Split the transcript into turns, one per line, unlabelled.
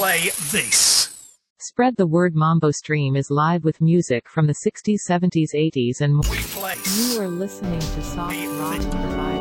play this.
Spread the word. Mambo Stream is live with music from the 60s, 70s, 80s and more.
We play.
You are listening to Soft Rock Provider.